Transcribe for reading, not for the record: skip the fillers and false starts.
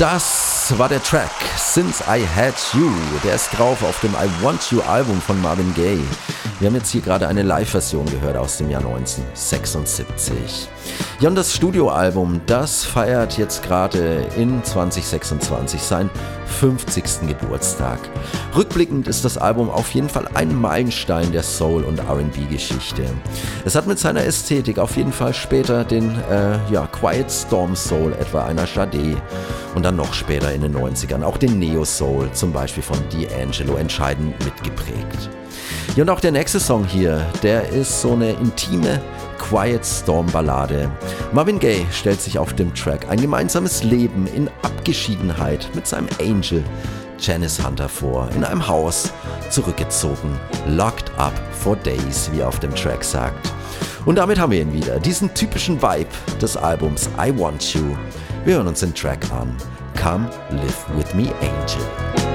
Das war der Track Since I Had You. Der ist drauf auf dem I Want You Album von Marvin Gaye. Wir haben jetzt hier gerade eine Live-Version gehört aus dem Jahr 1976. Ja, und das Studioalbum, das feiert jetzt gerade in 2026 seinen 50. Geburtstag. Rückblickend ist das Album auf jeden Fall ein Meilenstein der Soul- und R&B-Geschichte. Es hat mit seiner Ästhetik auf jeden Fall später den Quiet Storm Soul etwa einer Sade und dann noch später in den 90ern auch den Neo Soul, zum Beispiel von D'Angelo, entscheidend mitgeprägt. Ja, und auch der nächste Song hier, der ist so eine intime Quiet Storm Ballade. Marvin Gaye stellt sich auf dem Track ein gemeinsames Leben in Abgeschiedenheit mit seinem Angel Janice Hunter vor, in einem Haus, zurückgezogen, locked up for days, wie er auf dem Track sagt. Und damit haben wir ihn wieder, diesen typischen Vibe des Albums I Want You. Wir hören uns den Track an. Come Live With Me Angel.